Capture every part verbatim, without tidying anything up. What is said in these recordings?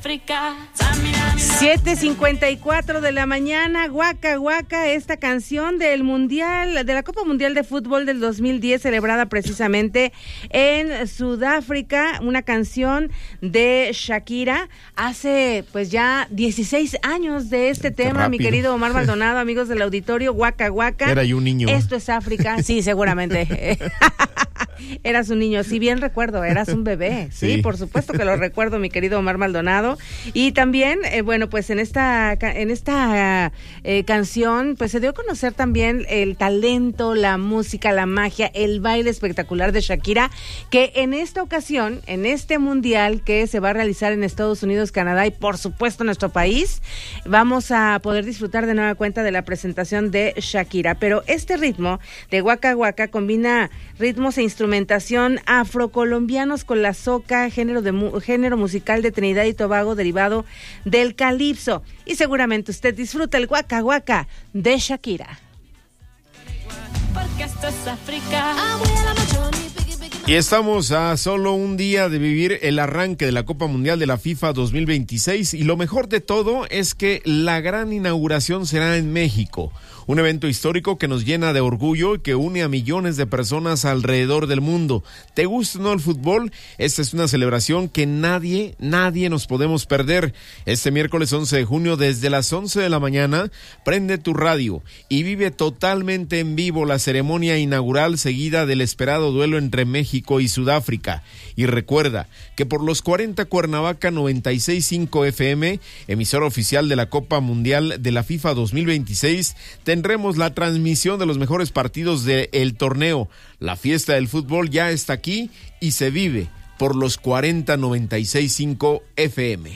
siete cincuenta y cuatro de la mañana, Waka Waka, esta canción del Mundial, de la Copa Mundial de Fútbol del dos mil diez, celebrada precisamente en Sudáfrica, una canción de Shakira, hace pues ya dieciséis años de este Qué tema, rápido. Mi querido Omar Maldonado, amigos del auditorio, Waka Waka. Era yo un niño. Esto es África, sí, seguramente. Eras un niño, si bien recuerdo, eras un bebé, sí, Sí. por supuesto que lo recuerdo, mi querido Omar Maldonado. Y también, eh, bueno, pues en esta en esta eh, canción, pues se dio a conocer también el talento, la música, la magia, el baile espectacular de Shakira, que en esta ocasión, en este mundial que se va a realizar en Estados Unidos, Canadá y por supuesto nuestro país, vamos a poder disfrutar de nueva cuenta de la presentación de Shakira. Pero este ritmo de Waka Waka combina ritmos e instrumentación afrocolombianos con la soca, género de mu- género musical de Trinidad y Tobago derivado del calipso. Y seguramente usted disfruta el Waka Waka de Shakira. Porque esto es África. Y estamos a solo un día de vivir el arranque de la Copa Mundial de la FIFA dos mil veintiséis y lo mejor de todo es que la gran inauguración será en México. Un evento histórico que nos llena de orgullo y que une a millones de personas alrededor del mundo. ¿Te gusta o no el fútbol? Esta es una celebración que nadie, nadie nos podemos perder. Este miércoles once de junio, desde las once de la mañana, prende tu radio y vive totalmente en vivo la ceremonia inaugural seguida del esperado duelo entre México y Sudáfrica. Y recuerda que por los cuarenta Cuernavaca noventa y seis punto cinco F M, emisora oficial de la Copa Mundial de la FIFA dos mil veintiséis, tendremos la transmisión de los mejores partidos del torneo. La fiesta del fútbol ya está aquí y se vive por los cuarenta noventa y seis punto cinco F M.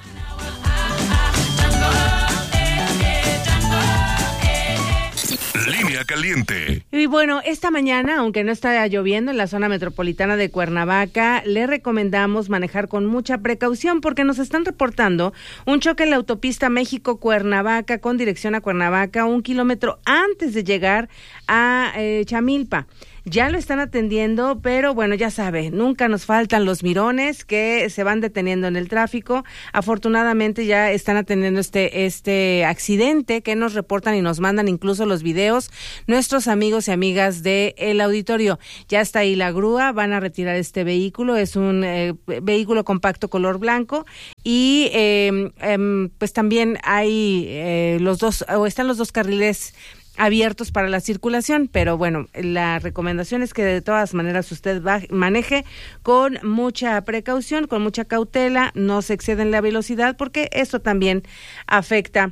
Línea caliente. Y bueno, esta mañana, aunque no está lloviendo en la zona metropolitana de Cuernavaca, le recomendamos manejar con mucha precaución porque nos están reportando un choque en la autopista México-Cuernavaca con dirección a Cuernavaca, un kilómetro antes de llegar a eh, Chamilpa. Ya lo están atendiendo, pero bueno, ya sabe, nunca nos faltan los mirones que se van deteniendo en el tráfico. Afortunadamente ya están atendiendo este este accidente que nos reportan y nos mandan incluso los videos nuestros amigos y amigas de el auditorio. Ya está ahí la grúa, van a retirar este vehículo, es un eh, vehículo compacto color blanco y eh, eh, pues también hay eh, los dos, o están los dos carriles abiertos para la circulación, pero bueno, la recomendación es que de todas maneras usted va, maneje con mucha precaución, con mucha cautela, no se exceda en la velocidad porque eso también afecta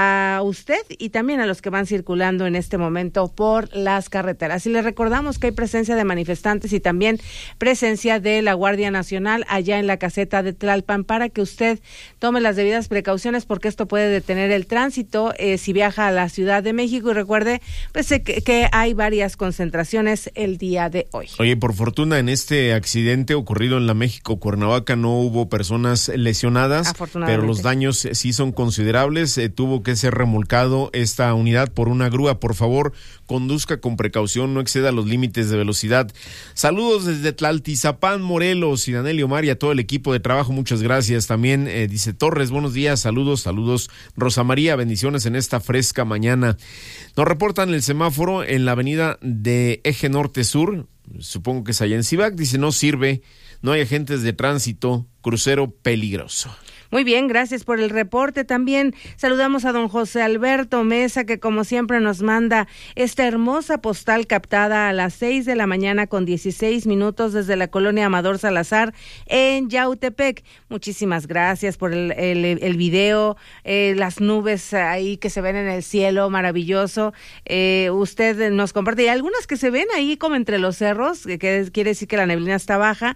a usted y también a los que van circulando en este momento por las carreteras. Y les recordamos que hay presencia de manifestantes y también presencia de la Guardia Nacional allá en la caseta de Tlalpan para que usted tome las debidas precauciones porque esto puede detener el tránsito eh, si viaja a la Ciudad de México. Y recuerde pues que, que hay varias concentraciones el día de hoy. Oye, por fortuna en este accidente ocurrido en la México-Cuernavaca no hubo personas lesionadas, pero los daños sí son considerables. Eh, tuvo que ser remolcado esta unidad por una grúa. Por favor, conduzca con precaución, no exceda los límites de velocidad. Saludos desde Tlaltizapán, Morelos, y Danelio Omar y a todo el equipo de trabajo, muchas gracias. También eh, dice Torres, buenos días, saludos, saludos. Rosa María, bendiciones en esta fresca mañana. Nos reportan el semáforo en la avenida de Eje Norte-Sur, supongo que es allá en Cibac, dice no sirve, no hay agentes de tránsito, crucero peligroso. Muy bien, gracias por el reporte. También saludamos a don José Alberto Mesa, que como siempre nos manda esta hermosa postal captada a las seis de la mañana con dieciséis minutos desde la colonia Amador Salazar en Yautepec. Muchísimas gracias por el, el, el video, eh, las nubes ahí que se ven en el cielo, maravilloso. Eh, usted nos comparte, y algunas que se ven ahí como entre los cerros, que, que quiere decir que la neblina está baja,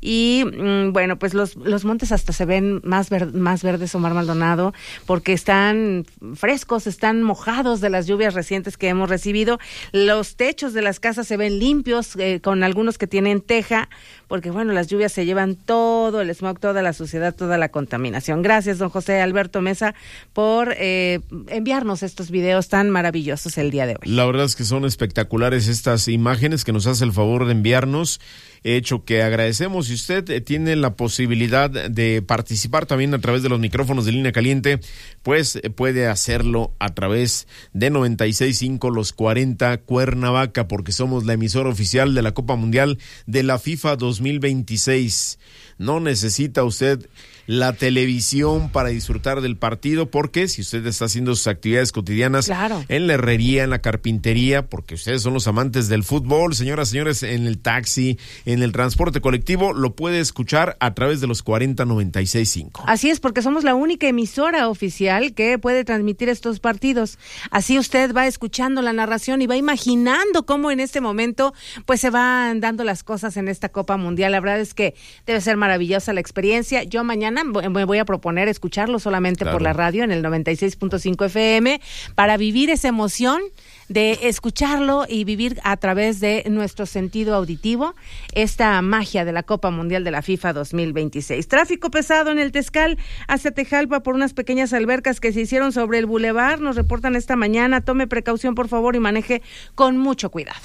y mm, bueno, pues los, los montes hasta se ven más verdes, más verdes, Omar Maldonado, porque están frescos, están mojados de las lluvias recientes que hemos recibido. Los techos de las casas se ven limpios, eh, con algunos que tienen teja, porque bueno, las lluvias se llevan todo el smog, toda la suciedad, toda la contaminación. Gracias, don José Alberto Mesa, por eh, enviarnos estos videos tan maravillosos el día de hoy. La verdad es que son espectaculares estas imágenes que nos hace el favor de enviarnos, hecho que agradecemos. Si usted tiene la posibilidad de participar también a través de los micrófonos de Línea Caliente, pues puede hacerlo a través de noventa y seis punto cinco Los cuarenta Cuernavaca, porque somos la emisora oficial de la Copa Mundial de la FIFA dos mil veintiséis. No necesita usted la televisión para disfrutar del partido, porque si usted está haciendo sus actividades cotidianas, claro, en la herrería, en la carpintería, porque ustedes son los amantes del fútbol, señoras, señores, en el taxi, en el transporte colectivo, lo puede escuchar a través de los cuarenta noventa y seis punto cinco. Así es, porque somos la única emisora oficial que puede transmitir estos partidos. Así usted va escuchando la narración y va imaginando cómo en este momento pues se van dando las cosas en esta Copa Mundial. La verdad es que debe ser maravillosa la experiencia. Yo mañana me voy a proponer escucharlo solamente claro. por la radio en el noventa y seis punto cinco F M para vivir esa emoción de escucharlo y vivir a través de nuestro sentido auditivo esta magia de la Copa Mundial de la FIFA dos mil veintiséis. Tráfico pesado en el Tezcal hacia Tejalpa por unas pequeñas albercas que se hicieron sobre el bulevar. Nos reportan esta mañana. Tome precaución, por favor, y maneje con mucho cuidado.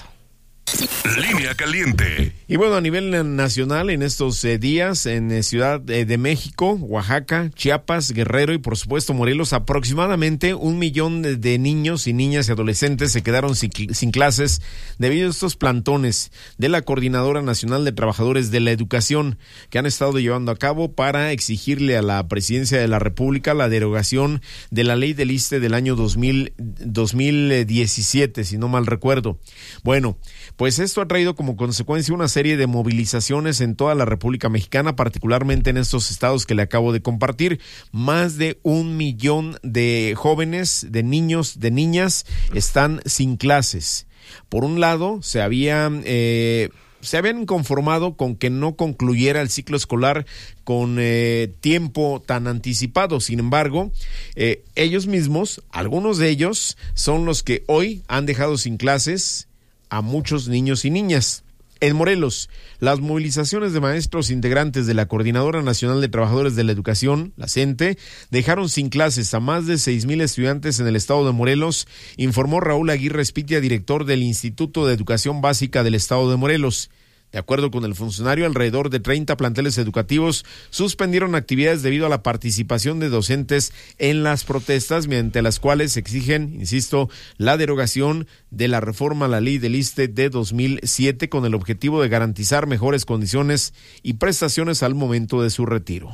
Línea Caliente. Y bueno, a nivel nacional, en estos eh, días, en eh, Ciudad eh, de México, Oaxaca, Chiapas, Guerrero y por supuesto Morelos, aproximadamente un millón de, de niños y niñas y adolescentes se quedaron sin, sin clases debido a estos plantones de la Coordinadora Nacional de Trabajadores de la Educación que han estado llevando a cabo para exigirle a la Presidencia de la República la derogación de la ley del I S S S T E del año dos mil, dos mil diecisiete, si no mal recuerdo. Bueno, pues esto ha traído como consecuencia una serie de movilizaciones en toda la República Mexicana, particularmente en estos estados que le acabo de compartir. Más de un millón de jóvenes, de niños, de niñas están sin clases. Por un lado, se habían... Eh, se habían conformado con que no concluyera el ciclo escolar con eh, tiempo tan anticipado. Sin embargo, eh, ellos mismos, algunos de ellos, son los que hoy han dejado sin clases a muchos niños y niñas. En Morelos, las movilizaciones de maestros integrantes de la Coordinadora Nacional de Trabajadores de la Educación, la CENTE, dejaron sin clases a más de seis mil estudiantes en el estado de Morelos, informó Raúl Aguirre Espitia, director del Instituto de Educación Básica del estado de Morelos. De acuerdo con el funcionario, alrededor de treinta planteles educativos suspendieron actividades debido a la participación de docentes en las protestas, mediante las cuales exigen, insisto, la derogación de la reforma a la ley del I S S S T E de dos mil siete con el objetivo de garantizar mejores condiciones y prestaciones al momento de su retiro.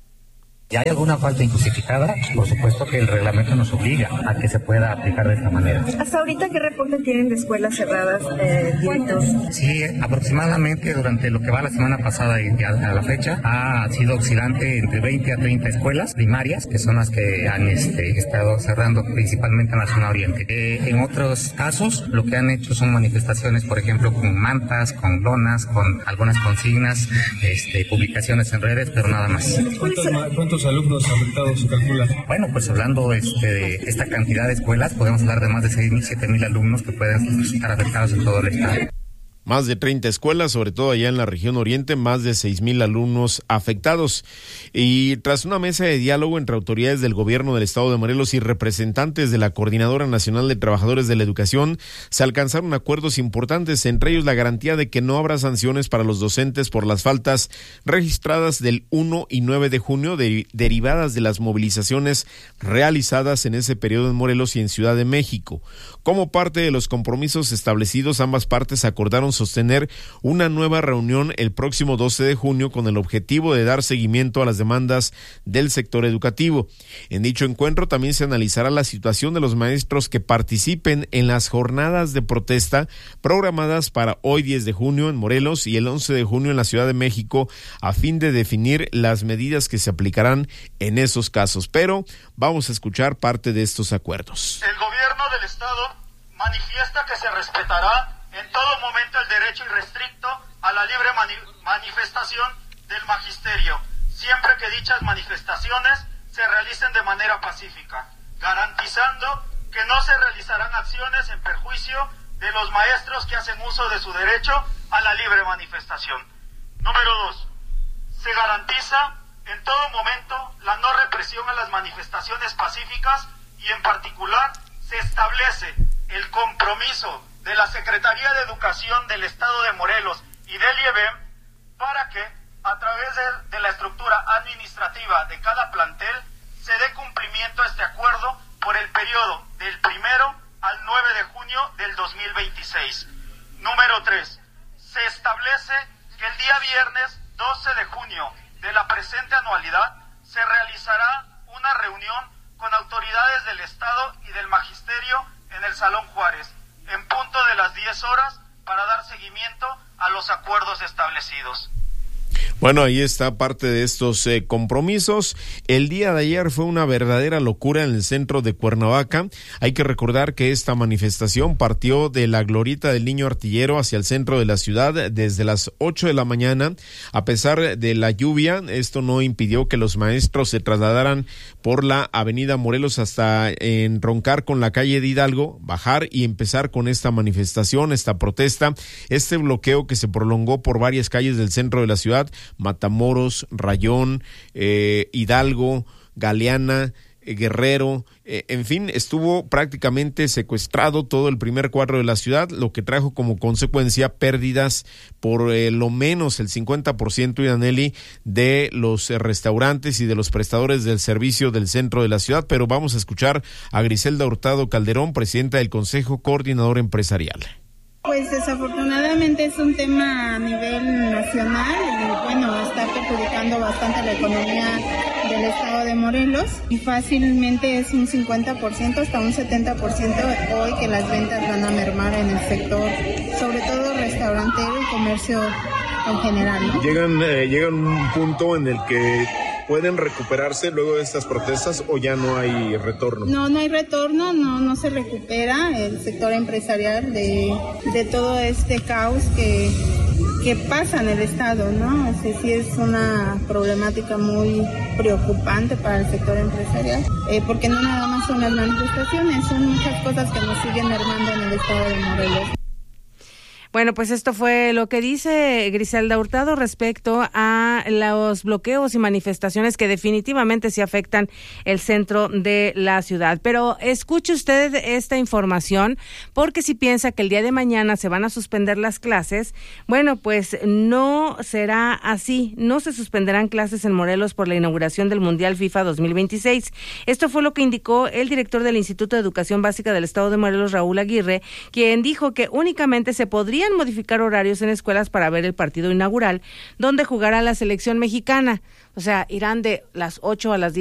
Si hay alguna falta injustificada, por supuesto que el reglamento nos obliga a que se pueda aplicar de esta manera. ¿Hasta ahorita qué reporte tienen de escuelas cerradas, eh, directos? Sí, aproximadamente durante lo que va la semana pasada y a, a la fecha, ha sido oscilante entre veinte a treinta escuelas primarias, que son las que han este, estado cerrando principalmente en la zona oriente. Eh, en otros casos, lo que han hecho son manifestaciones, por ejemplo, con mantas, con lonas, con algunas consignas, este, publicaciones en redes, pero nada más. ¿Cuántos, ¿Cuántos alumnos afectados se calcula? Bueno, pues hablando este, de esta cantidad de escuelas, podemos hablar de más de seis mil, siete mil alumnos que pueden estar afectados en todo el estado. Más de treinta escuelas, sobre todo allá en la región oriente, más de seis mil alumnos afectados. Y tras una mesa de diálogo entre autoridades del gobierno del estado de Morelos y representantes de la Coordinadora Nacional de Trabajadores de la Educación, se alcanzaron acuerdos importantes, entre ellos la garantía de que no habrá sanciones para los docentes por las faltas registradas del uno y nueve de junio, de, derivadas de las movilizaciones realizadas en ese periodo en Morelos y en Ciudad de México. Como parte de los compromisos establecidos, ambas partes acordaron sostener una nueva reunión el próximo doce de junio con el objetivo de dar seguimiento a las demandas del sector educativo. En dicho encuentro también se analizará la situación de los maestros que participen en las jornadas de protesta programadas para hoy diez de junio en Morelos y el once de junio en la Ciudad de México, a fin de definir las medidas que se aplicarán en esos casos. Pero vamos a escuchar parte de estos acuerdos. El gobierno del estado manifiesta que se respetará en todo momento el derecho irrestricto a la libre mani- manifestación del magisterio, siempre que dichas manifestaciones se realicen de manera pacífica, garantizando que no se realizarán acciones en perjuicio de los maestros que hacen uso de su derecho a la libre manifestación. Número dos, se garantiza en todo momento la no represión a las manifestaciones pacíficas y en particular se establece el compromiso de la Secretaría de Educación del Estado de Morelos y del I E B E M para que a través de, de la estructura administrativa de cada plantel se dé cumplimiento a este acuerdo por el periodo del primero al nueve de junio del dos mil veintiséis. Número tres, se establece que el día viernes doce de junio de la presente anualidad se realizará una reunión con autoridades del Estado y del Magisterio en el Salón Juárez, en punto de las diez horas, para dar seguimiento a los acuerdos establecidos. Bueno, ahí está parte de estos eh, compromisos. El día de ayer fue una verdadera locura en el centro de Cuernavaca. Hay que recordar que esta manifestación partió de la glorieta del Niño Artillero hacia el centro de la ciudad desde las ocho de la mañana. A pesar de la lluvia, esto no impidió que los maestros se trasladaran por la avenida Morelos hasta entroncar con la calle de Hidalgo, bajar y empezar con esta manifestación, esta protesta, este bloqueo que se prolongó por varias calles del centro de la ciudad: Matamoros, Rayón, eh, Hidalgo, Galeana, eh, Guerrero, eh, en fin, estuvo prácticamente secuestrado todo el primer cuadro de la ciudad, lo que trajo como consecuencia pérdidas por eh, lo menos el cincuenta por ciento, Iraneli, de los eh, restaurantes y de los prestadores del servicio del centro de la ciudad. Pero vamos a escuchar a Griselda Hurtado Calderón, presidenta del Consejo Coordinador Empresarial. Pues desafortunadamente es un tema a nivel nacional y bueno, está perjudicando bastante la economía del estado de Morelos y fácilmente es un cincuenta por ciento hasta un setenta por ciento hoy que las ventas van a mermar en el sector, sobre todo restaurantero y comercio en general, ¿no? Llegan, eh, llegan un punto en el que ¿pueden recuperarse luego de estas protestas o ya no hay retorno? No, no hay retorno, no, no se recupera el sector empresarial de, de todo este caos que, que pasa en el estado, ¿no? O sea, sí es una problemática muy preocupante para el sector empresarial, eh, porque no nada más son las manifestaciones, son muchas cosas que nos siguen mermando en el estado de Morelos. Bueno, pues esto fue lo que dice Griselda Hurtado respecto a los bloqueos y manifestaciones que definitivamente sí afectan el centro de la ciudad. Pero escuche usted esta información, porque si piensa que el día de mañana se van a suspender las clases, bueno, pues no será así. No se suspenderán clases en Morelos por la inauguración del Mundial FIFA dos mil veintiséis. Esto fue lo que indicó el director del Instituto de Educación Básica del Estado de Morelos, Raúl Aguirre, quien dijo que únicamente se podría modificar horarios en escuelas para ver el partido inaugural, donde jugará la selección mexicana. O sea, irán de las ocho a las diez